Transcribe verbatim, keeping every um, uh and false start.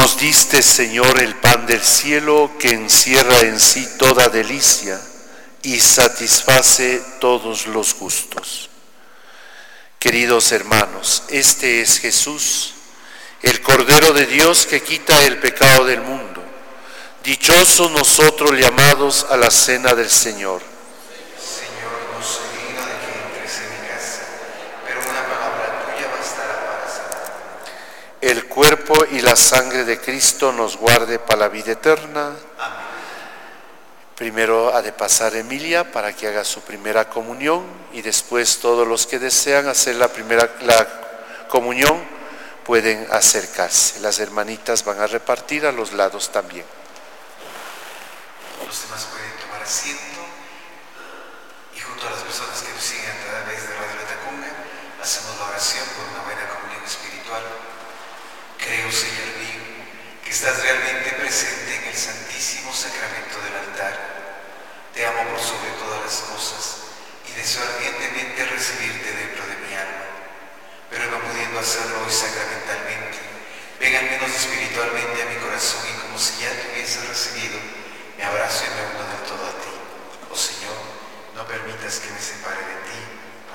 Nos diste, Señor, el pan del cielo que encierra en sí toda delicia y satisface todos los gustos. Queridos hermanos, este es Jesús, el Cordero de Dios que quita el pecado del mundo. Dichosos nosotros llamados a la cena del Señor. Señor, no soy digno de que entres en mi casa, pero una palabra tuya bastará para sanar. El cuerpo y la sangre de Cristo nos guarde para la vida eterna. Amén. Primero ha de pasar Emilia para que haga su primera comunión y después todos los que desean hacer la primera la comunión pueden acercarse. Las hermanitas van a repartir a los lados también. Los demás pueden tomar asiento y junto a las personas que nos siguen a través de Radio Latacunga hacemos la oración por una buena comunión espiritual. Creo, Señor mío, que estás realmente presente en el Santísimo Sacramento del altar. Te amo por sobre todas las cosas y deseo ardientemente recibirte dentro de mi alma. Pero no pudiendo hacerlo hoy sacramentalmente, ven al menos espiritualmente a mi corazón y como si ya te hubiese recibido, me abrazo y me uno del todo a ti. Oh Señor, no permitas que me separe de ti.